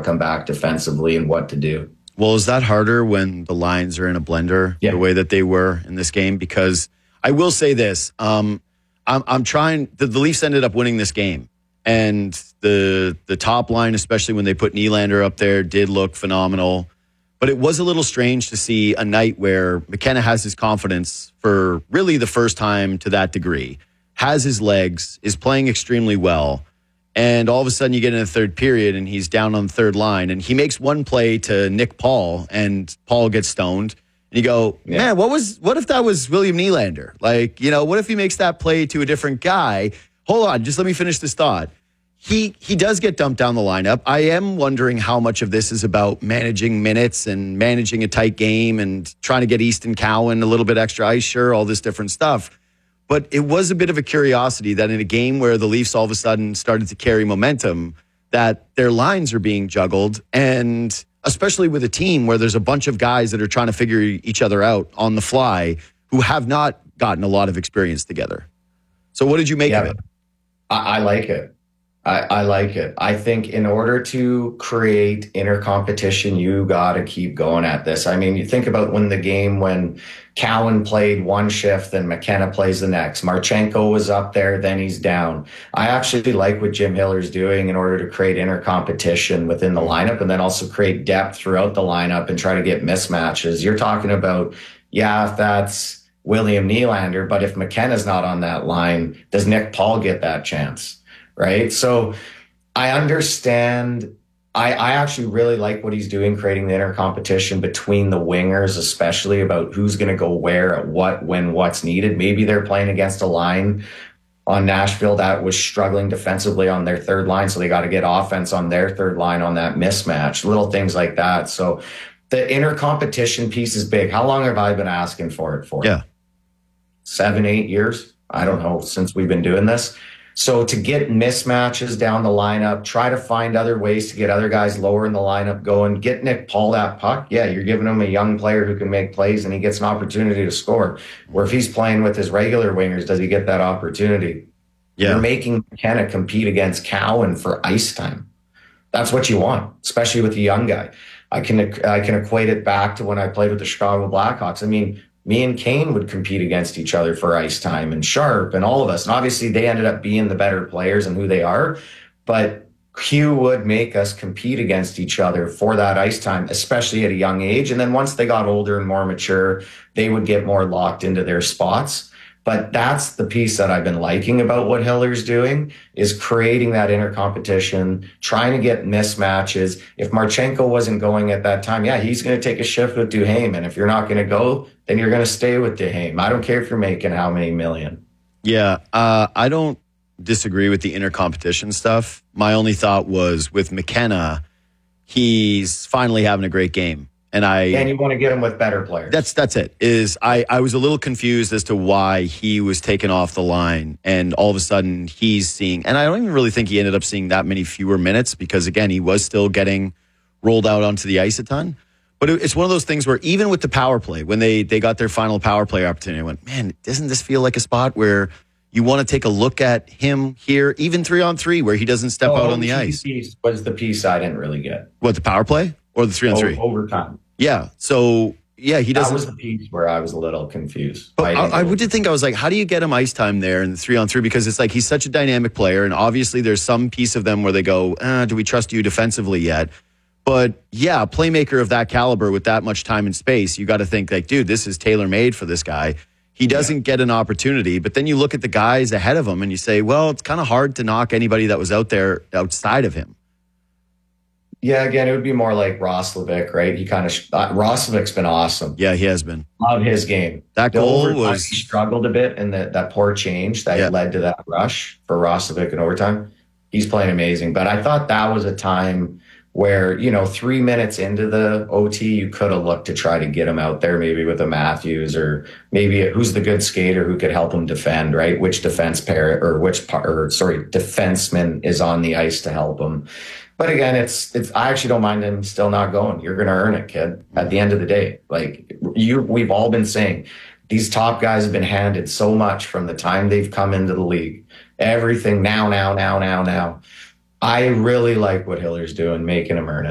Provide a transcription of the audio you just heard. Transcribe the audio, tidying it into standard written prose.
come back defensively and what to do. Well, is that harder when the lines are in a blender the way that they were in this game? Because I will say this, I'm trying. The Leafs ended up winning this game, and the top line, especially when they put Nylander up there, did look phenomenal. But it was a little strange to see a night where McKenna has his confidence for really the first time to that degree, has his legs, is playing extremely well. And all of a sudden you get in the third period and he's down on the third line and he makes one play to Nick Paul and Paul gets stoned. And you go, man, what if that was William Nylander? Like, what if he makes that play to a different guy? Hold on, just let me finish this thought. He does get dumped down the lineup. I am wondering how much of this is about managing minutes and managing a tight game and trying to get Easton Cowan a little bit extra ice, sure, all this different stuff. But it was a bit of a curiosity that in a game where the Leafs all of a sudden started to carry momentum, that their lines are being juggled, and especially with a team where there's a bunch of guys that are trying to figure each other out on the fly who have not gotten a lot of experience together. So what did you make of it? I like it. I like it. I think in order to create inner competition, you got to keep going at this. I mean, you think about when Cowan played one shift, then McKenna plays the next. Marchenko was up there, then he's down. I actually like what Jim Hiller's doing in order to create inner competition within the lineup and then also create depth throughout the lineup and try to get mismatches. You're talking about, if that's William Nylander, but if McKenna's not on that line, does Nick Paul get that chance? Right. So I understand. I actually really like what he's doing, creating the inner competition between the wingers, especially about who's going to go where at what, when, what's needed. Maybe they're playing against a line on Nashville that was struggling defensively on their third line. So they got to get offense on their third line on that mismatch, little things like that. So the inner competition piece is big. How long have I been asking for it for? 7, 8 years. I don't know, since we've been doing this. So to get mismatches down the lineup, try to find other ways to get other guys lower in the lineup going, get Nick Paul that puck. Yeah, you're giving him a young player who can make plays and he gets an opportunity to score. Where if he's playing with his regular wingers, does he get that opportunity? Yeah. You're making McKenna compete against Cowan for ice time. That's what you want, especially with a young guy. I can equate it back to when I played with the Chicago Blackhawks. I mean, me and Kane would compete against each other for ice time, and Sharp and all of us. And obviously they ended up being the better players and who they are. But Hugh would make us compete against each other for that ice time, especially at a young age. And then once they got older and more mature, they would get more locked into their spots. But that's the piece that I've been liking about what Hiller's doing, is creating that inner competition, trying to get mismatches. If Marchenko wasn't going at that time, he's going to take a shift with Duhaime. And if you're not going to go, then you're going to stay with Duhaime. I don't care if you're making how many million. Yeah, I don't disagree with the inner competition stuff. My only thought was with McKenna, he's finally having a great game. And you want to get him with better players. That's it. I was a little confused as to why he was taken off the line, and all of a sudden he's seeing, and I don't even really think he ended up seeing that many fewer minutes because, again, he was still getting rolled out onto the ice a ton. But it's one of those things where even with the power play, when they got their final power play opportunity, I went, man, doesn't this feel like a spot where you want to take a look at him here, even 3-on-3, where he doesn't step out on the ice? Was the piece I didn't really get. What, the power play or the 3-on-3? Overtime. Yeah. So, he doesn't. That was the piece where I was a little confused. But I did think, I was like, how do you get him ice time there in the 3-on-3? Because it's like he's such a dynamic player. And obviously there's some piece of them where they go, do we trust you defensively yet? But a playmaker of that caliber with that much time and space, you got to think like, dude, this is tailor-made for this guy. He doesn't get an opportunity. But then you look at the guys ahead of him and you say, well, it's kind of hard to knock anybody that was out there outside of him. Yeah, again, it would be more like Roslovic, right? Roslovic's been awesome. Yeah, he has been. Love his game. That goal was... He struggled a bit in that poor change that led to that rush for Roslovic in overtime. He's playing amazing. But I thought that was a time where, 3 minutes into the OT, you could have looked to try to get him out there, maybe with a Matthews, or maybe who's the good skater who could help him defend, right? Which defenseman is on the ice to help him. But again, it's I actually don't mind him still not going. You're going to earn it, kid. At the end of the day, we've all been saying, these top guys have been handed so much from the time they've come into the league. Everything now. I really like what Hiller's doing, making him earn it.